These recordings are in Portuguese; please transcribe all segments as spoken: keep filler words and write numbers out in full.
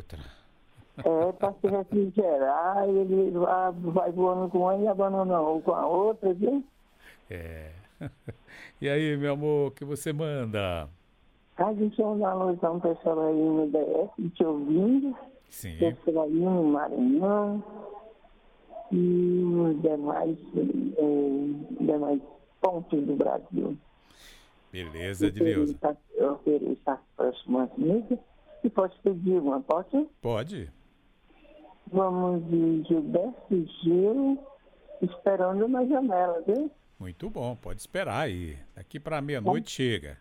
outra. É, para se refrigerar, ele vai, vai voando com uma e abandona com a outra, viu? É. E aí, meu amor, o que você manda? A gente anda a um pessoal aí no D F, te ouvindo, Sim. pessoal aí no Maranhão e os demais, é, demais pontos do Brasil. Beleza, Edileuza. Eu ofereço as próximas músicas e posso pedir uma, posso? Pode. Vamos de Gilberto Gil, Esperando na Janela, viu? Muito bom, pode esperar aí. Daqui para meia-noite chega.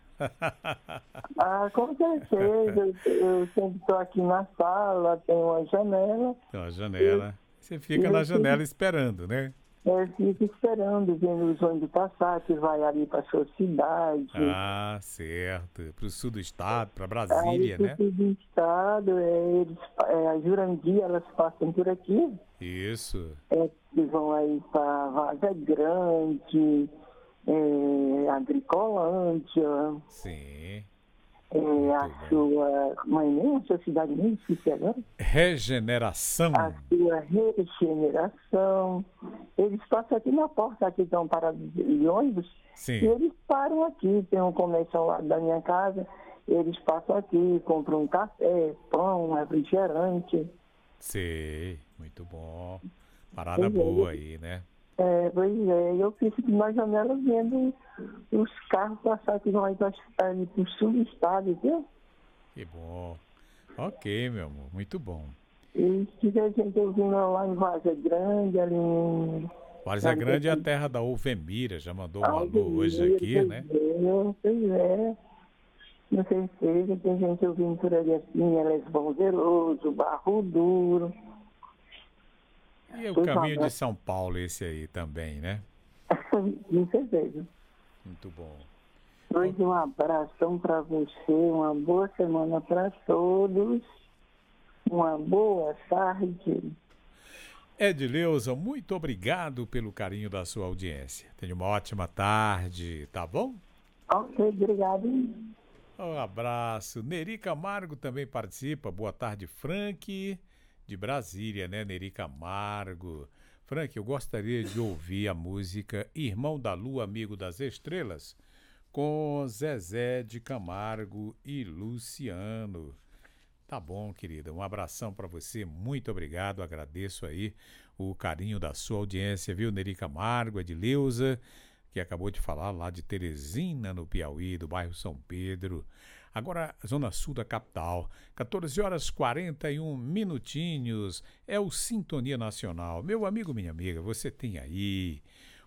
Ah, com certeza. Eu, eu sempre estou aqui na sala, tem uma janela. Tem uma janela. Você fica na janela esperando, né? Eu fico esperando, vendo os ônibus passar, que vai ali para sua cidade. Ah, certo. Para o sul do estado, para Brasília, aí, né? Para o sul do estado, é, eles, é, a Jurandir, elas passam por aqui. Isso. É, que vão aí para Vaza Grande, é, Agricolândia. Sim. É, a bem. sua. Como é mesmo? A sua cidade nem esqueci agora? Regeneração. A sua regeneração. Eles passam aqui na porta, aqui estão parados de ônibus. Sim. E eles param aqui. Tem um comércio ao lado da minha casa. Eles passam aqui, compram um café, pão, refrigerante. Sei, muito bão. Parada Pois boa é. aí, né? É, pois é, eu fico na janela vendo os carros passar que vão aí para o sul do estado, viu? Que bom. Ok, meu amor, muito bom. E se tiver gente ouvindo lá em Vaza Grande, ali em... Várzea Grande é a terra da Ovemira, já mandou um Ah, alô hoje aqui, né? É, pois é, com certeza, tem gente ouvindo por ali assim, Elas Bom Zeroso, Barro Duro. E é o Pois caminho é. de São Paulo esse aí também, né? Com certeza. Muito bom. Hoje um abração para você, uma boa semana para todos, uma boa tarde. Edileuza, muito obrigado pelo carinho da sua audiência. Tenha uma ótima tarde, tá bom? Ok, obrigado. Um abraço. Neri Camargo também participa. Boa tarde, Frank, de Brasília, né? Neri Camargo. Frank, eu gostaria de ouvir a música Irmão da Lua, Amigo das Estrelas, com Zezé de Camargo e Luciano. Tá bom, querida. Um abração para você. Muito obrigado. Agradeço aí o carinho da sua audiência, viu? Neri Camargo, Edileuza, que acabou de falar lá de Teresina, no Piauí, do bairro São Pedro. Agora, zona sul da capital, quatorze horas e quarenta e um minutinhos, é o Sintonia Nacional. Meu amigo, minha amiga, você tem aí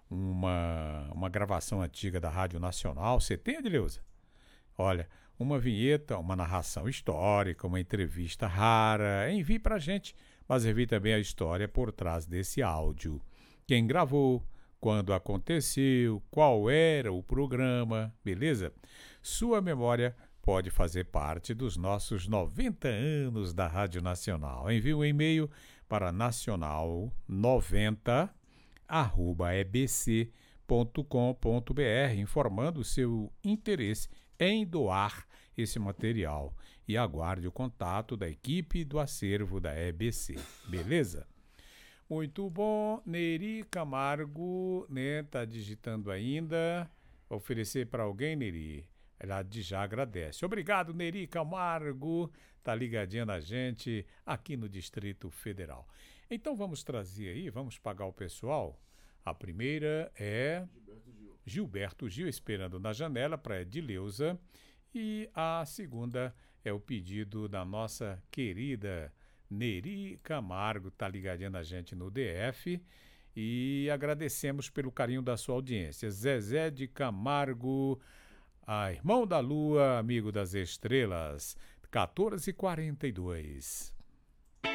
uma, uma gravação antiga da Rádio Nacional? Você tem, Edileuza? Olha, uma vinheta, uma narração histórica, uma entrevista rara, envie pra gente, mas envie também a história por trás desse áudio. Quem gravou, quando aconteceu, qual era o programa, beleza? Sua memória pode fazer parte dos nossos noventa anos da Rádio Nacional. Envie um e-mail para nacional noventa arroba e b c ponto com ponto b r informando o seu interesse em doar esse material e aguarde o contato da equipe do acervo da E B C, beleza? Muito bom, Neri Camargo, né, tá digitando ainda, vou oferecer para alguém, Neri, ela já agradece. Obrigado, Neri Camargo, tá ligadinha na gente aqui no Distrito Federal. Então vamos trazer aí, vamos pagar o pessoal. A primeira é Gilberto Gil, Gilberto Gil esperando na janela para Edileuza. E a segunda é o pedido da nossa querida Neri Camargo, tá ligadinha na gente no D F. E agradecemos pelo carinho da sua audiência. Zezé de Camargo, a Irmão da Lua, Amigo das Estrelas, quatorze e quarenta e dois.